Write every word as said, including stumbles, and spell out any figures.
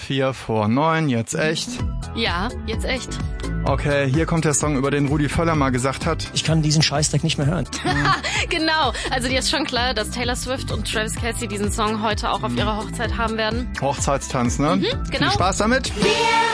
Vier vor neun, jetzt echt? Ja, jetzt echt. Okay, hier kommt der Song, über den Rudi Völler mal gesagt hat: Ich kann diesen Scheißdreck nicht mehr hören. Genau, also dir ist schon klar, dass Taylor Swift und Travis Kelce diesen Song heute auch auf ihrer Hochzeit haben werden. Hochzeitstanz, ne? Mhm, genau. Viel Spaß damit. Wir